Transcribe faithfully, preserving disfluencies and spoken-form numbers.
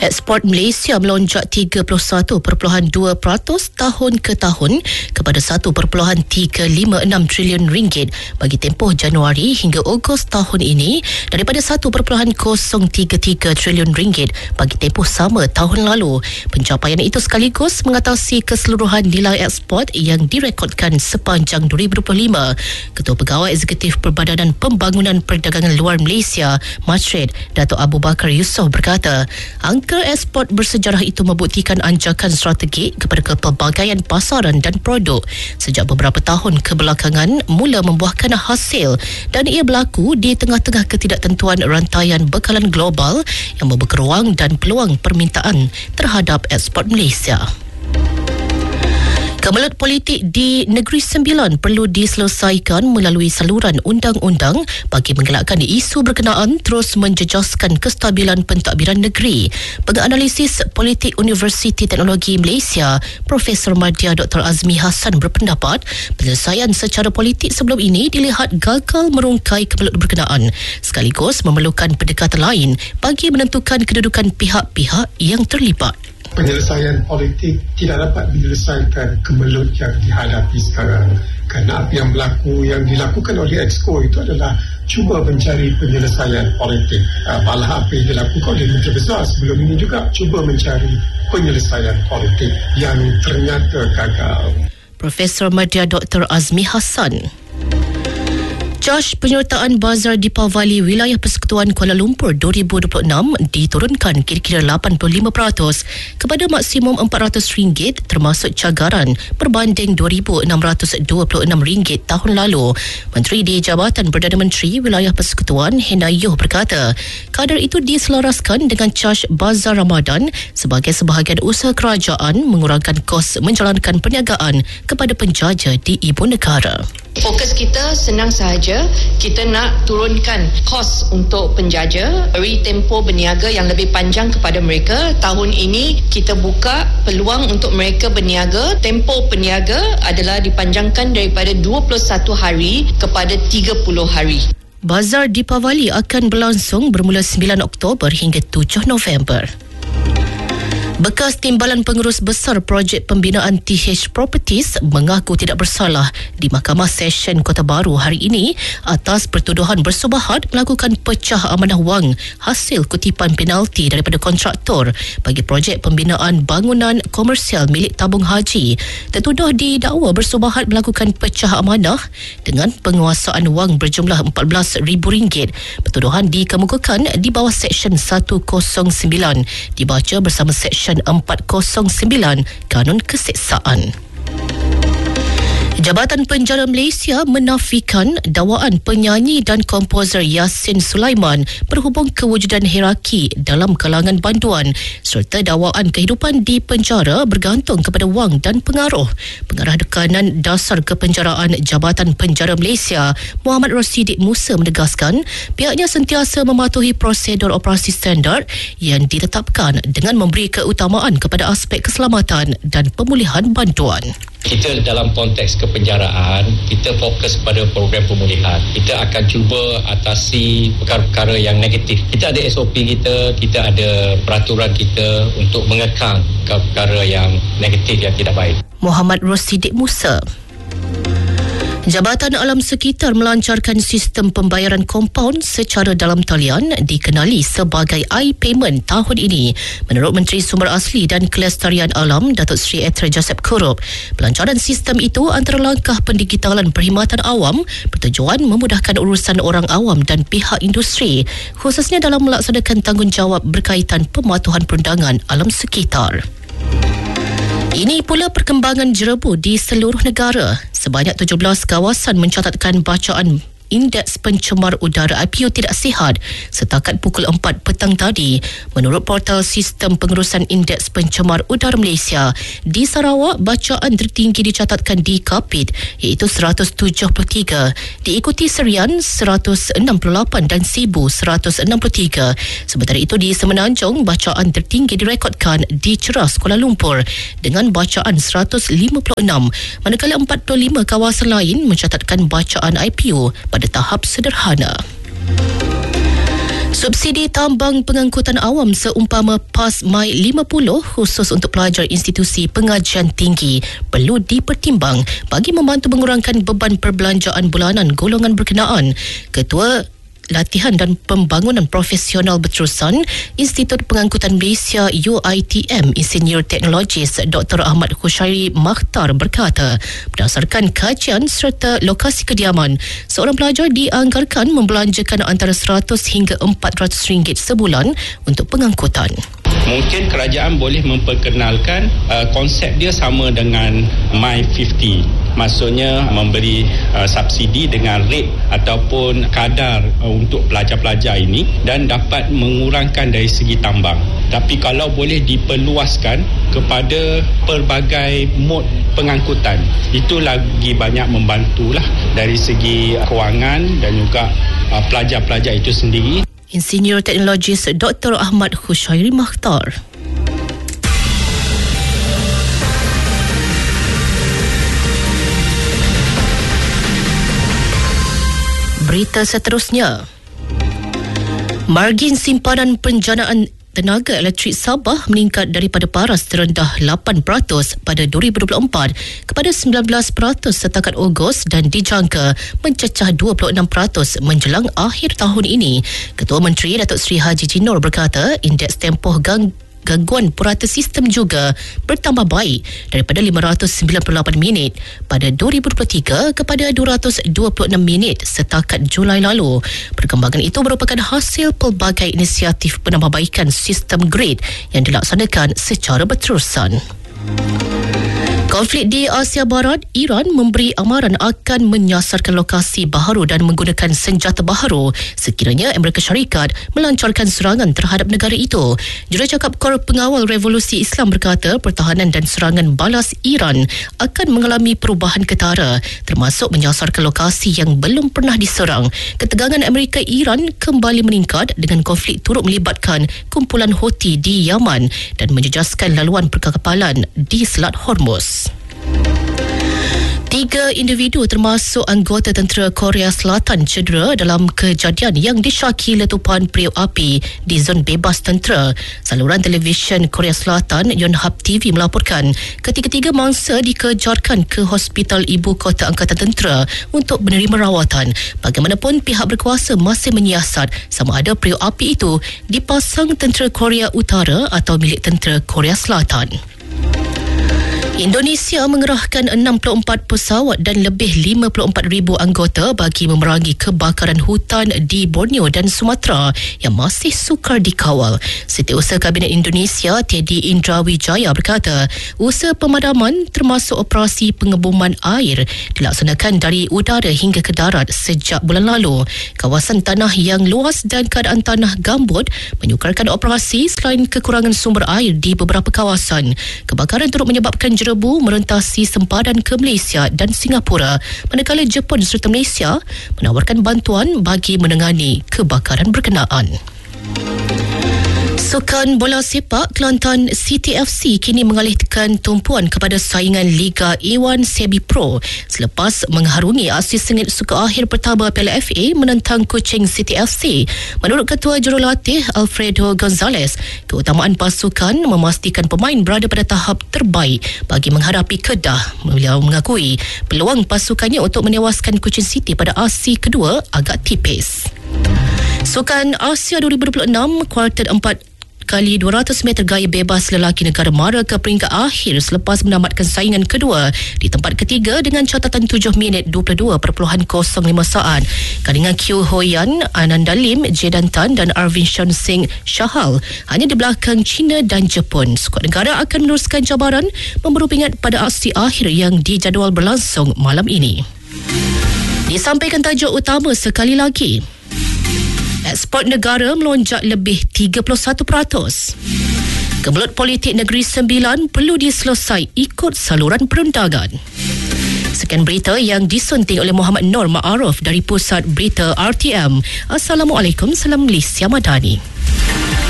Ekspor Malaysia melonjak tiga puluh satu perpuluhan dua peratus tahun ke tahun kepada satu perpuluhan tiga lima enam trilion ringgit bagi tempoh Januari hingga Ogos tahun ini daripada satu perpuluhan kosong tiga tiga trilion ringgit bagi tempoh sama tahun lalu. Pencapaian itu sekaligus mengatasi keseluruhan nilai ekspor yang direkodkan sepanjang dua ribu dua puluh lima. Ketua Pegawai Eksekutif Perbadanan Pembangunan Perdagangan Luar Malaysia, Matred, Datuk Abu Bakar Yusof berkata, angka ekspor bersejarah itu membuktikan anjakan strategik kepada kepelbagaian pasaran dan produk sejak beberapa tahun kebelakangan mula membuahkan hasil, dan ia berlaku di tengah-tengah ketidaktentuan rantaian bekalan global yang membuka ruang dan peluang permintaan terhadap ekspor Malaysia. Kemelut politik di Negeri Sembilan perlu diselesaikan melalui saluran undang-undang bagi mengelakkan isu berkenaan terus menjejaskan kestabilan pentadbiran negeri. Penganalisis politik Universiti Teknologi Malaysia, Profesor Madya Doktor Azmi Hassan berpendapat penyelesaian secara politik sebelum ini dilihat gagal merungkai kemelut berkenaan, sekaligus memerlukan pendekatan lain bagi menentukan kedudukan pihak-pihak yang terlibat. Penyelesaian politik tidak dapat menyelesaikan kemelut yang dihadapi sekarang, kerana apa yang berlaku yang dilakukan oleh Exco itu adalah cuba mencari penyelesaian politik. Malah apa yang dilakukan oleh Menteri Besar sebelum ini juga cuba mencari penyelesaian politik yang ternyata gagal. Profesor Madya Doktor Azmi Hassan. Caj penyertaan Bazar Deepavali Wilayah Persekutuan Kuala Lumpur dua ribu dua puluh enam diturunkan kira-kira lapan puluh lima peratus kepada maksimum empat ratus ringgit termasuk cagaran berbanding dua ribu enam ratus dua puluh enam ringgit tahun lalu. Menteri di Jabatan Perdana Menteri Wilayah Persekutuan Hena Yoh berkata, kadar itu diselaraskan dengan caj Bazar Ramadan sebagai sebahagian usaha kerajaan mengurangkan kos menjalankan perniagaan kepada penjaja di ibu negara. Fokus kita senang sahaja, kita nak turunkan kos untuk penjaja, beri tempoh berniaga yang lebih panjang kepada mereka. Tahun ini kita buka peluang untuk mereka berniaga. Tempoh berniaga adalah dipanjangkan daripada dua puluh satu hari kepada tiga puluh hari. Bazar Deepavali akan berlangsung bermula sembilan Oktober hingga tujuh November. Bekas Timbalan Pengurus Besar Projek Pembinaan T H Properties mengaku tidak bersalah di Mahkamah Session Kota Baru hari ini atas pertuduhan bersubahat melakukan pecah amanah wang hasil kutipan penalti daripada kontraktor bagi projek pembinaan bangunan komersial milik tabung haji. Tertuduh didakwa bersubahat melakukan pecah amanah dengan penguasaan wang berjumlah empat belas ribu ringgit. Pertuduhan dikemukakan di bawah Seksyen seratus sembilan dibaca bersama Seksyen empat kosong sembilan Kanun Keseksaan. Jabatan Penjara Malaysia menafikan dakwaan penyanyi dan komposer Yasin Sulaiman berhubung kewujudan hierarki dalam kalangan banduan serta dakwaan kehidupan di penjara bergantung kepada wang dan pengaruh. Pengarah Dekanan Dasar Kepenjaraan Jabatan Penjara Malaysia, Muhammad Rosidik Musa menegaskan pihaknya sentiasa mematuhi prosedur operasi standard yang ditetapkan dengan memberi keutamaan kepada aspek keselamatan dan pemulihan banduan. Kita dalam konteks kepenjaraan, kita fokus pada program pemulihan. Kita akan cuba atasi perkara-perkara yang negatif. Kita ada S O P kita, kita ada peraturan kita untuk mengekang perkara yang negatif yang tidak baik. Muhammad Rosidik Musa. Jabatan Alam Sekitar melancarkan sistem pembayaran kompaun secara dalam talian dikenali sebagai iPayment tahun ini. Menurut Menteri Sumber Asli dan Kelestarian Alam Datuk Seri Eter Joseph Kurup, pelancaran sistem itu antara langkah pendigitalan perkhidmatan awam bertujuan memudahkan urusan orang awam dan pihak industri, khususnya dalam melaksanakan tanggungjawab berkaitan pematuhan perundangan alam sekitar. Ini pula perkembangan jerebu di seluruh negara. Sebanyak tujuh belas kawasan mencatatkan bacaan Indeks Pencemar Udara I P U tidak sihat setakat pukul empat petang tadi. Menurut portal Sistem Pengurusan Indeks Pencemar Udara Malaysia, di Sarawak bacaan tertinggi dicatatkan di Kapit iaitu seratus tujuh puluh tiga, diikuti Serian seratus enam puluh lapan dan Sibu seratus enam puluh tiga. Sementara itu di Semenanjung bacaan tertinggi direkodkan di Ceras Kuala Lumpur dengan bacaan seratus lima puluh enam, manakala empat puluh lima kawasan lain mencatatkan bacaan I P U pada tahap sederhana. Subsidi tambang pengangkutan awam seumpama PAS MY lima puluh khusus untuk pelajar institusi pengajian tinggi perlu dipertimbang bagi membantu mengurangkan beban perbelanjaan bulanan golongan berkenaan. Ketua Latihan dan Pembangunan Profesional Berterusan Institut Pengangkutan Malaysia U I T M Insinyur Teknologis Doktor Ahmad Khushairi Makhtar berkata, berdasarkan kajian serta lokasi kediaman, seorang pelajar dianggarkan membelanjakan antara seratus hingga empat ratus ringgit sebulan untuk pengangkutan. Mungkin kerajaan boleh memperkenalkan uh, konsep dia sama dengan My lima puluh. Maksudnya memberi uh, subsidi dengan rate ataupun kadar uh, untuk pelajar-pelajar ini dan dapat mengurangkan dari segi tambang. Tapi kalau boleh diperluaskan kepada pelbagai mod pengangkutan, itu lagi banyak membantulah dari segi kewangan dan juga uh, pelajar-pelajar itu sendiri. Insinyur Teknologis Doktor Ahmad Khushairi Makhtar. Berita seterusnya. Margin simpanan penjanaan tenaga elektrik Sabah meningkat daripada paras terendah lapan peratus pada dua ribu dua puluh empat kepada sembilan belas peratus setakat Ogos dan dijangka mencecah dua puluh enam peratus menjelang akhir tahun ini. Ketua Menteri Datuk Seri Haji Jinor berkata indeks tempoh gang gangguan purata sistem juga bertambah baik daripada lima ratus sembilan puluh lapan minit pada dua ribu dua puluh tiga kepada dua ratus dua puluh enam minit setakat Julai lalu. Perkembangan itu merupakan hasil pelbagai inisiatif penambahbaikan sistem grid yang dilaksanakan secara berterusan. Konflik di Asia Barat, Iran memberi amaran akan menyasarkan lokasi baharu dan menggunakan senjata baharu sekiranya Amerika Syarikat melancarkan serangan terhadap negara itu. Jurucakap Kor Pengawal Revolusi Islam berkata pertahanan dan serangan balas Iran akan mengalami perubahan ketara termasuk menyasarkan lokasi yang belum pernah diserang. Ketegangan Amerika-Iran kembali meningkat dengan konflik turut melibatkan kumpulan Houthi di Yaman dan menjejaskan laluan perkapalan di Selat Hormuz. Tiga individu termasuk anggota tentera Korea Selatan cedera dalam kejadian yang disyaki letupan periuk api di zon bebas tentera. Saluran televisyen Korea Selatan Yonhap T V melaporkan ketiga-tiga mangsa dikejarkan ke Hospital Ibu Kota Angkatan Tentera untuk menerima rawatan. Bagaimanapun pihak berkuasa masih menyiasat sama ada periuk api itu dipasang tentera Korea Utara atau milik tentera Korea Selatan. Indonesia mengerahkan enam puluh empat pesawat dan lebih lima puluh empat ribu anggota bagi memerangi kebakaran hutan di Borneo dan Sumatera yang masih sukar dikawal. Setiausaha Kabinet Indonesia Teddy Indra Wijaya berkata, usaha pemadaman termasuk operasi pengebuman air dilaksanakan dari udara hingga ke darat sejak bulan lalu. Kawasan tanah yang luas dan keadaan tanah gambut menyukarkan operasi selain kekurangan sumber air di beberapa kawasan. Kebakaran turut menyebabkan Rebu merentasi sempadan ke Malaysia dan Singapura, manakala Jepun serta Malaysia menawarkan bantuan bagi menangani kebakaran berkenaan. Sukan bola sepak Kelantan C T F C kini mengalihkan tumpuan kepada saingan Liga A satu Sebi Pro selepas mengharungi aksi sengit suka akhir pertama Piala F A menentang Kuching C T F C. Menurut Ketua Jurulatih Alfredo Gonzalez, keutamaan pasukan memastikan pemain berada pada tahap terbaik bagi menghadapi Kedah. Beliau mengakui peluang pasukannya untuk menewaskan Kuching City pada aksi kedua agak tipis. Sukan Asia dua ribu dua puluh enam kuarter empat kali dua ratus meter gaya bebas lelaki negara mara ke peringkat akhir selepas menamatkan saingan kedua di tempat ketiga dengan catatan tujuh minit dua puluh dua perpuluhan kosong lima saat. Gandingan Kyu Hoyan, Ananda Lim, Jedan Tan dan Arvin Shan Singh Shahal hanya di belakang China dan Jepun. Skuad negara akan meneruskan cabaran memburu pingat pada aksi akhir yang dijadual berlangsung malam ini. Disampaikan tajuk utama sekali lagi. Ekspor negara melonjak lebih tiga puluh satu peratus. Kebelut politik Negeri Sembilan perlu diselesai ikut saluran perundangan. Sekian berita yang disunting oleh Muhammad Nur Ma'aruf dari Pusat Berita R T M. Assalamualaikum, salam Malaysia Madani.